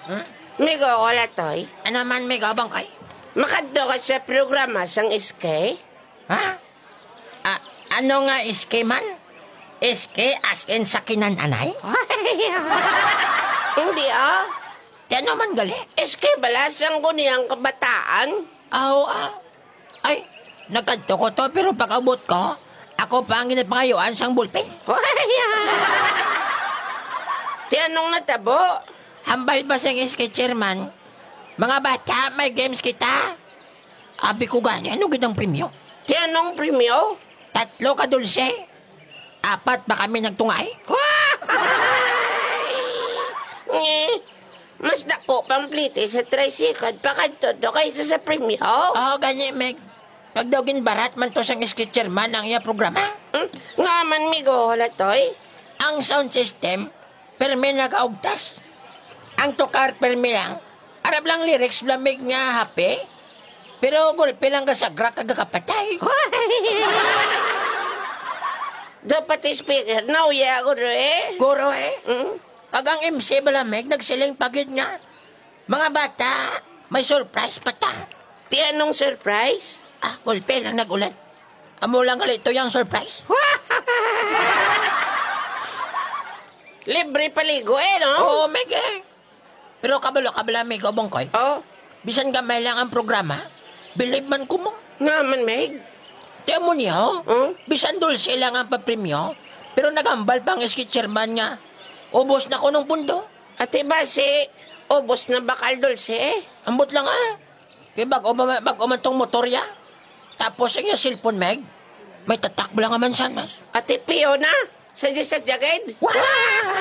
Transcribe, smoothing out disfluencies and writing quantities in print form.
Migo, wala toy. Ano man may gabang kay? Makadto ka sa programa sang SK? Ha? Ano nga SK man? SK as in sakinan anay? Hindi ah. Di ano man gali? SK balasang ko niyang kabataan. Ay, nagkadto ko to pero pag abot ko, ako pa ang ginapangayuan sang bulpen. Ti anong natabo? Hambal ba sang SK chairman? Mga bata, may games kita. Abi ko gani, ano gitang premyo? Ti anong premyo? 3 ka dulce. 4 ba kami nagtungay? Mas dako pamplite sa tricycle pakadto do kaysa sa premyo. Gani, Meg. Pag daw ginbarat man to sang SK chairman ang iya programa. Nga man migo, wala toy. Ang sound system, permi nag-augtas. Ang tukar permi lang. Arab lang lyrics lamig nga happy. Pero gulpi lang ka sa grak kagakapatay. Dapat speaker, nauya ko eh. Guro Kagang MC balamig, nagsiling pagid nga. Mga bata, may surprise pa ta. Ti anong surprise? Gulpi lang nagulan. Amo lang galito yung surprise. Libre paligo no? Oo, Meg Pero kabalo Meg, obong koy. Oh, Bisan gamay lang ang programa, believe man ko mo. nga man, Meg. Tiyan mo niya, Oh? bisan dulce lang ang papremyo, pero nagambal pang SK chairman nga. Ubos na ko ng pundo. Ate ba si ubos na bakal dulce Ambot lang Kaya bago man tong motorya. Tapos ang yung cellphone, Meg, may tatak lang naman sanas. Ate Pio na? Sa jagat?